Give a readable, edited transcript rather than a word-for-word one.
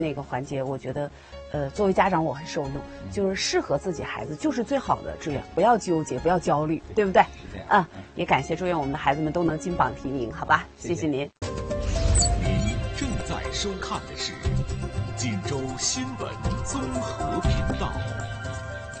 那个环节，我觉得，作为家长我很受用，就是适合自己孩子就是最好的志愿，不要纠结，不要焦虑，对不对？也感谢祝愿我们的孩子们都能金榜题名，好吧？谢谢您。 您正在收看的是锦州新闻综合频道。